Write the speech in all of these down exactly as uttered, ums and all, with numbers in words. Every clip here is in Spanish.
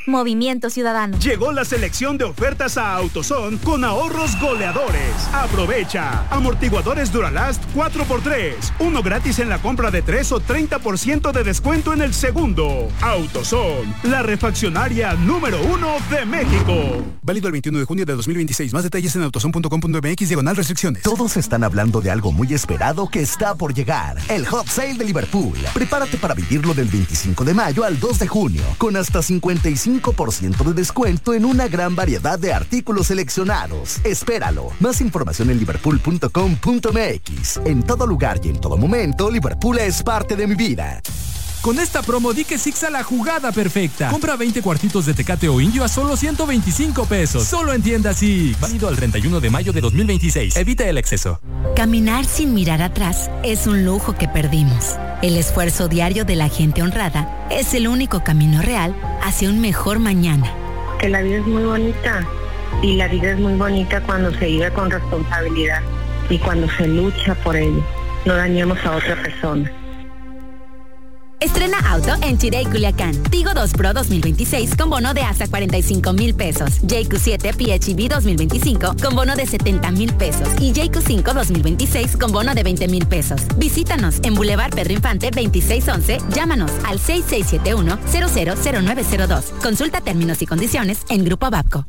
Movimiento Ciudadano. Llegó la selección de ofertas a AutoZone con ahorros goleadores. Aprovecha. Amortiguadores Duralast cuatro por tres. Uno gratis en la compra de tres o treinta por ciento de descuento en el segundo. AutoZone, la refaccionaria número uno de México. Válido el veintiuno de junio de dos mil veintiséis. Más detalles en autozone punto com punto m x diagonal restricciones. Todos están hablando de algo muy esperado que está por llegar. El Hot Sale de Liverpool. Prepárate para vivirlo del veinticinco de mayo al dos de junio. Con hasta cincuenta y cinco por ciento de descuento en una gran variedad de artículos seleccionados. Espéralo. Más información en liverpool punto com punto m x. En todo lugar y en todo momento, Liverpool es parte de mi vida. Con esta promo di que Six a la jugada perfecta. Compra veinte cuartitos de Tecate o Indio a solo ciento veinticinco pesos. Solo en tienda Six. Válido al treinta y uno de mayo de dos mil veintiséis. Evita el exceso. Caminar sin mirar atrás es un lujo que perdimos. El esfuerzo diario de la gente honrada es el único camino real hacia un mejor mañana. Que la vida es muy bonita y la vida es muy bonita cuando se vive con responsabilidad y cuando se lucha por ello. No dañemos a otra persona. Estrena auto en Chirey, Culiacán. Tigo dos Pro dos mil veintiséis con bono de hasta cuarenta y cinco mil pesos. J Q siete P H E V dos mil veinticinco con bono de setenta mil pesos. Y J Q cinco dos mil veintiséis con bono de veinte mil pesos. Visítanos en Boulevard Pedro Infante veintiséis once. Llámanos al seis seis siete uno cero cero cero nueve cero dos. Consulta términos y condiciones en Grupo Babco.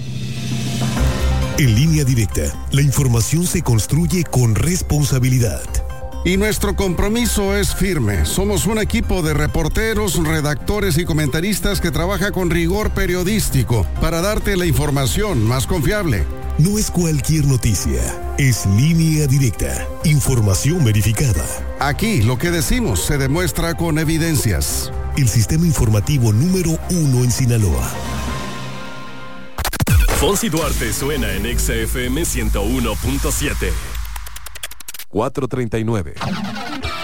En Línea Directa, la información se construye con responsabilidad. Y nuestro compromiso es firme. Somos un equipo de reporteros, redactores y comentaristas que trabaja con rigor periodístico para darte la información más confiable. No es cualquier noticia, es Línea Directa, información verificada. Aquí lo que decimos se demuestra con evidencias. El sistema informativo número uno en Sinaloa. Fonsi Duarte suena en Exa F M ciento uno punto siete. cuatro treinta y nueve.